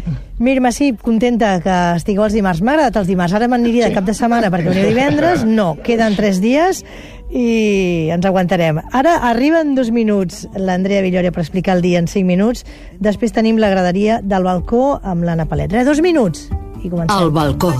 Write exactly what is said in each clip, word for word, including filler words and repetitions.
Mirma, sí, contenta que estigueu els dimarts. M'ha agradat els dimarts. Ara m'aniria de cap de setmana perquè veniu divendres. No, queden tres dies i ens aguantarem. Ara arriben dos minuts l'Andrea Villòria per explicar el dia en cinc minuts. Després tenim la graderia del balcó amb l'Anna Palet. Res, dos minuts y comencem. Al balcó.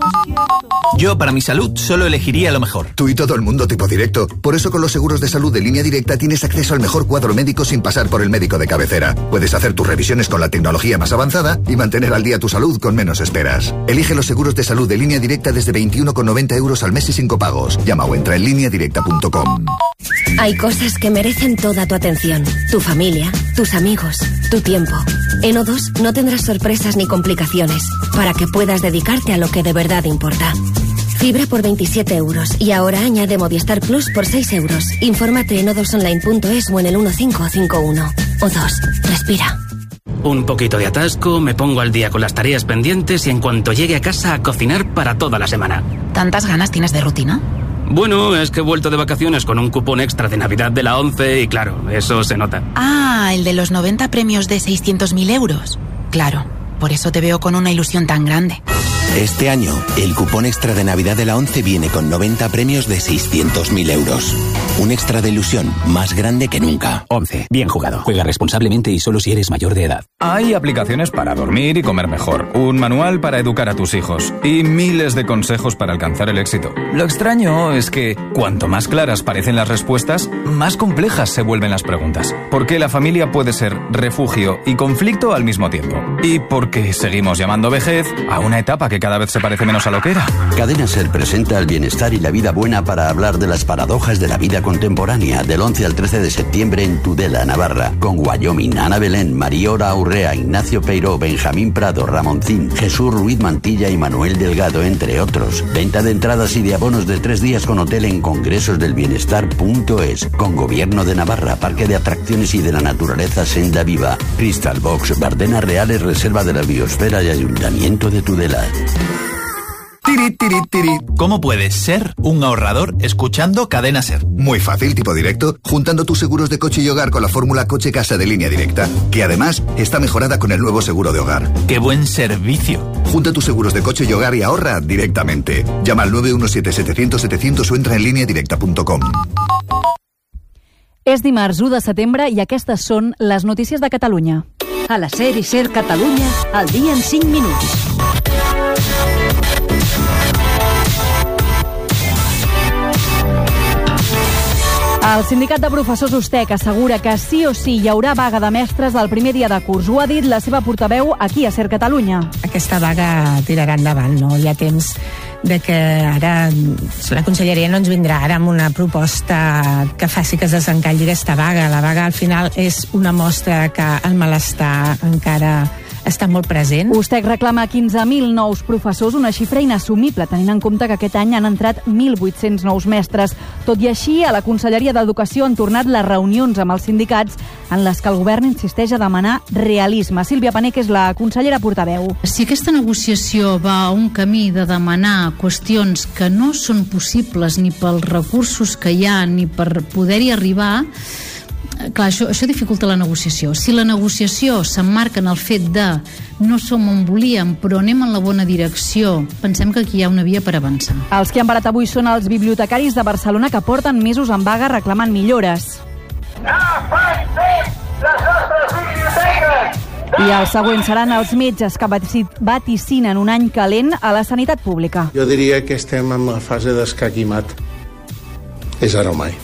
Yo, para mi salud, solo elegiría lo mejor. Tú y todo el mundo tipo directo. Por eso con los seguros de salud de Línea Directa tienes acceso al mejor cuadro médico sin pasar por el médico de cabecera. Puedes hacer tus revisiones con la tecnología más avanzada y mantener al día tu salud con menos esperas. Elige los seguros de salud de Línea Directa desde veintiuno con noventa euros al mes y sin copagos. Llama o entra en línea directa punto com. Hay cosas que merecen toda tu atención. Tu familia, tus amigos, tu tiempo. En O dos no tendrás sorpresas ni complicaciones para que puedas dedicarte a lo que de verdad importa. Fibra por veintisiete euros y ahora añade Movistar Plus por seis euros. Infórmate en o dos online punto es o en el uno cinco cinco uno. O dos, respira. Un poquito de atasco, me pongo al día con las tareas pendientes y en cuanto llegue a casa a cocinar para toda la semana. ¿Tantas ganas tienes de rutina? Bueno, es que he vuelto de vacaciones con un cupón extra de Navidad de la ONCE y claro, eso se nota. Ah, el de los noventa premios de seiscientos mil euros. Claro, por eso te veo con una ilusión tan grande. Este año, el cupón extra de Navidad de la ONCE viene con noventa premios de seiscientos mil euros. Un extra de ilusión más grande que nunca. ONCE. Bien jugado. Juega responsablemente y solo si eres mayor de edad. Hay aplicaciones para dormir y comer mejor, un manual para educar a tus hijos y miles de consejos para alcanzar el éxito. Lo extraño es que cuanto más claras parecen las respuestas, más complejas se vuelven las preguntas. Porque la familia puede ser refugio y conflicto al mismo tiempo. Y porque seguimos llamando vejez a una etapa que cada vez se parece menos a lo que era. Cadena Ser presenta el bienestar y la vida buena para hablar de las paradojas de la vida contemporánea del once al trece de septiembre en Tudela, Navarra, con Wyoming, Ana Belén, Mariora Aurrea, Ignacio Peiró, Benjamín Prado, Ramoncín, Jesús Ruiz Mantilla y Manuel Delgado, entre otros. Venta de entradas y de abonos de tres días con hotel en congresosdelbienestar punto es, con Gobierno de Navarra, Parque de Atracciones y de la Naturaleza Senda Viva, Crystal Box, Bardenas Reales, Reserva de la Biosfera y Ayuntamiento de Tudela. Tiri, tiri, tiri. ¿Cómo puedes ser un ahorrador escuchando Cadena Ser? Muy fácil, tipo directo, juntando tus seguros de coche y hogar con la fórmula Coche-Casa de Línea Directa, que además está mejorada con el nuevo seguro de hogar. ¡Qué buen servicio! Junta tus seguros de coche y hogar y ahorra directamente. Llama al nueve uno siete, setecientos, setecientos o entra en línea directa punto com. És dimarts u de setembre i aquestes són les notícies de Catalunya. A la SER i SER Catalunya, al dia en cinc minuts. El sindicat de professors USTEC assegura que sí o sí hi haurà vaga de mestres el primer dia de curs. Ho ha dit la seva portaveu aquí a SER Catalunya. Aquesta vaga tirarà endavant, no? Hi ha temps de que ara la conselleria no ens vindrà ara amb una proposta que faci que es desencalli aquesta vaga. La vaga al final és una mostra que el malestar encara està molt present. USTEC reclama quinze mil nous professors, una xifra inassumible, tenint en compte que aquest any han entrat mil vuit-cents nous mestres. Tot i així, a la Conselleria d'Educació han tornat les reunions amb els sindicats en les que el govern insisteix a demanar realisme. Sílvia Pané, que és la consellera portaveu. Si aquesta negociació va a un camí de demanar qüestions que no són possibles ni pels recursos que hi ha ni per poder-hi arribar, clar, això, això dificulta la negociació. Si la negociació s'emmarca en el fet de no som on volíem, però anem en la bona direcció, pensem que aquí hi ha una via per avançar. Els que han parat avui són els bibliotecaris de Barcelona que porten mesos en vaga reclamant millores. No fan fet les nostres biblioteques! I els següents seran els metges que vaticinen un any calent a la sanitat pública. Jo diria que estem en la fase d'escac i mat. És ara o mai.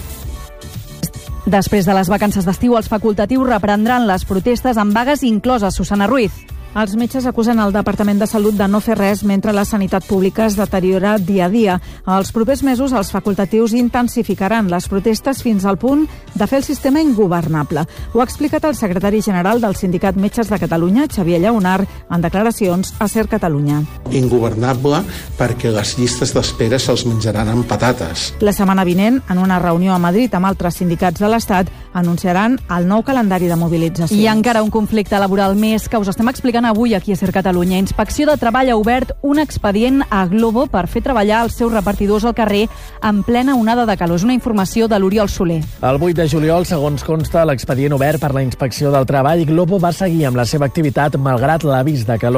Després de les vacances d'estiu, els facultatius reprendran les protestes amb vagues incloses. Susana Ruiz. Els metges acusen el Departament de Salut de no fer res mentre la sanitat pública es deteriora dia a dia. Els propers mesos els facultatius intensificaran les protestes fins al punt de fer el sistema ingovernable. Ho ha explicat el secretari general del Sindicat Metges de Catalunya, Xavier Lleonard, en declaracions a SER Catalunya. Ingovernable perquè les llistes d'espera se'ls menjaran amb patates. La setmana vinent, en una reunió a Madrid amb altres sindicats de l'Estat, anunciaran el nou calendari de mobilització. I encara un conflicte laboral més que us estem explicant avui aquí a SER Catalunya. Inspecció de Treball ha obert un expedient a Glovo per fer treballar els seus repartidors al carrer en plena onada de calor. És una informació de l'Oriol Soler. El vuit de juliol, segons consta l'expedient obert per la Inspecció del Treball, Glovo va seguir amb la seva activitat malgrat l'avís de calor.